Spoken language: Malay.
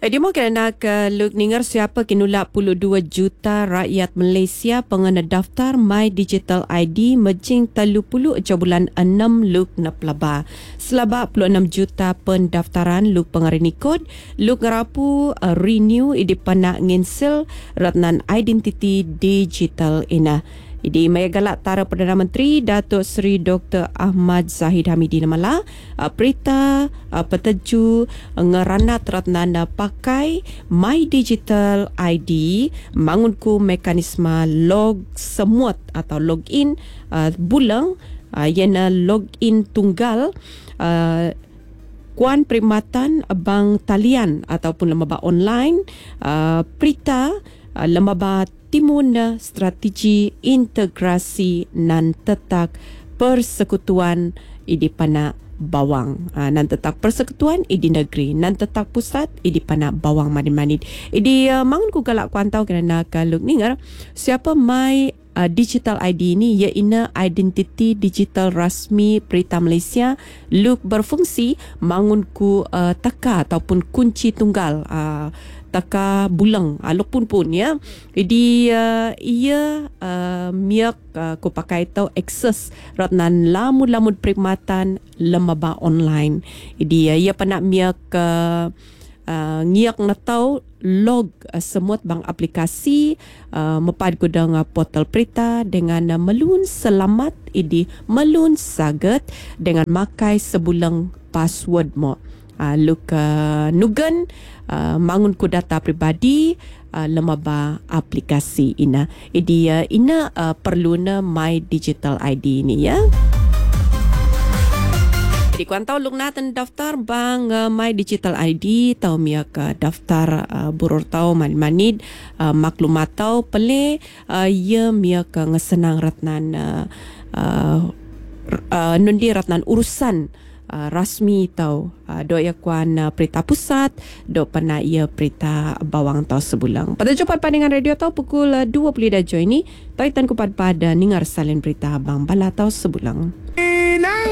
Edimo kerana ke Luk Ningar siapa kinulak 22 juta rakyat Malaysia pengena daftar My Digital ID mejing 30 bulan 6 Luk Naplaba. Selaba 46 juta pendaftaran Luk pengarini kod, Luk ngerapu renew idipana nginsil ratnan identiti digital ina. Idi maya galak tara Perdana Menteri Datuk Seri Dr. Ahmad Zahid Hamidi Namala perita peteju ngeranat ratnanda pakai My Digital ID mangunku mekanisme log semut atau login bulang yana login tunggal kuan perkhidmatan bank talian ataupun lembaga online perita lembaga timun strategi integrasi nan tetak persekutuan idi pana bawang nan tetak persekutuan idi negeri nan tetak pusat idi pana bawang manit-manit idi mangun ku galak kuantau kerana kaluk ningar siapa My Digital ID ini iaitu identiti digital rasmi Perintah Malaysia Luk berfungsi mangun ku taka ataupun kunci tunggal taka bulang alopun pun ya. Jadi ia miak ko pakai tau akses ratnan lamun perkhidmatan lembaga online. Jadi ia panak miak ngiak na tau log semut bang aplikasi mepad gudang portal perita dengan melun selamat idi melun saget dengan makai sebulang password mo. Luk nugan mangun ku data pribadi lembaga aplikasi ina. Idi ina perlu na My Digital ID ni ya. Jadi kuan tahu luk natan daftar bang My Digital ID tau miak daftar burur tau manid maklumat tau pele ia miak ngesenang ratnan nundi ratnan urusan rasmi tau do ia kuan perita pusat do pana ia perita bawang tau sebulang. Pada jumpa dengan radio tau pukul 20 dah join ni taitan ku pada ningar salin berita bang bala tau sebulang.